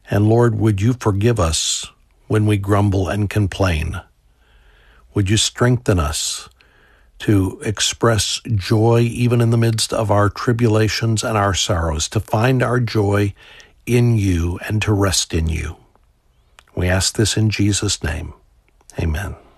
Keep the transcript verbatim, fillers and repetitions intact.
And Lord, would you forgive us when we grumble and complain? Would you strengthen us to express joy even in the midst of our tribulations and our sorrows, to find our joy in you and to rest in you? We ask this in Jesus' name. Amen.